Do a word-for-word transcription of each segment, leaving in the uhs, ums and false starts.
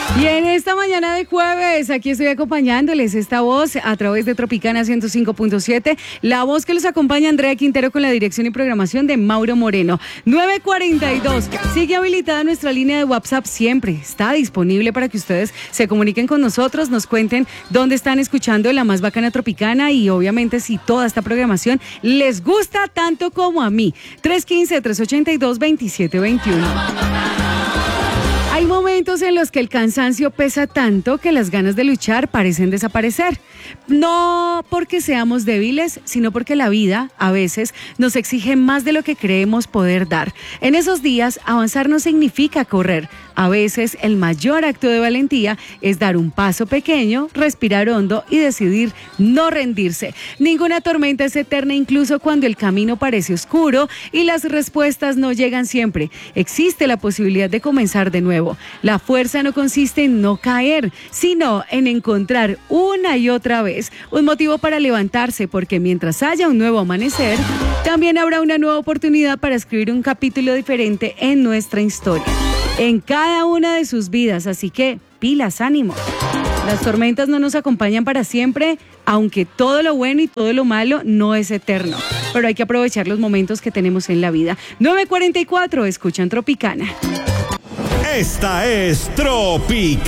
Y en esta mañana de jueves, aquí estoy acompañándoles esta voz a través de Tropicana ciento cinco punto siete. La voz que los acompaña Andrea Quintero con la dirección y programación de Mauro Moreno. nueve cuarenta y dos. Sigue habilitada nuestra línea de WhatsApp siempre. Está disponible para que ustedes se comuniquen con nosotros, nos cuenten dónde están escuchando la más bacana Tropicana y obviamente si toda esta programación les gusta tanto como a mí. tres uno cinco, tres ocho dos, dos siete dos uno. Hay momentos en los que el cansancio pesa tanto que las ganas de luchar parecen desaparecer. No porque seamos débiles, sino porque la vida a veces nos exige más de lo que creemos poder dar. En esos días, avanzar no significa correr. A veces el mayor acto de valentía es dar un paso pequeño, respirar hondo y decidir no rendirse. Ninguna tormenta es eterna, incluso cuando el camino parece oscuro y las respuestas no llegan siempre. Existe la posibilidad de comenzar de nuevo. La fuerza no consiste en no caer, sino en encontrar una y otra vez un motivo para levantarse, porque mientras haya un nuevo amanecer, también habrá una nueva oportunidad para escribir un capítulo diferente en nuestra historia, en cada una de sus vidas. Así que, pilas, ánimo. Las tormentas no nos acompañan para siempre, aunque todo lo bueno y todo lo malo no es eterno. Pero hay que aprovechar los momentos que tenemos en la vida. nueve cuarenta y cuatro, escuchan Tropicana. Esta es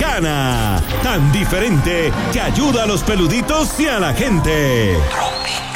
Tropicana, tan diferente que ayuda a los peluditos y a la gente.